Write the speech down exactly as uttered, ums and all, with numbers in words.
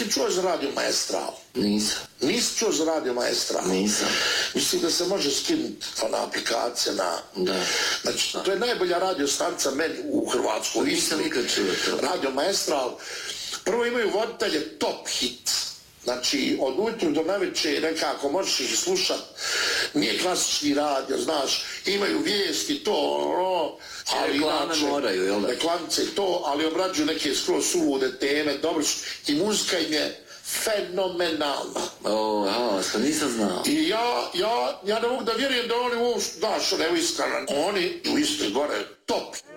ti čuo za Radio Maestral? Nisam. Nisi čuo za Radio Maestral? Nisam. Mislim da se može skinuti ona aplikacija na... Da. Znači, to je najbolja radio stanica meni u Hrvatskoj. Nisam nikad čuo to. Radio Maestral. Prvo imaju voditelje top hit. Znači, od ujutru do navečer nekako možeš ih slušat. Nije klasični radio, znaš, imaju vijesti, to, ono, ali reklame inače, moraju, jel da? reklamice to, ali obrađuju neke skroz sulude teme, dobro su, i muzika im je fenomenalna. O, a, što nisam znao. I ja, ja, ja ne mogu da vjerujem da oni uopšte, znaš, evo iskreno, oni u Istri gore top.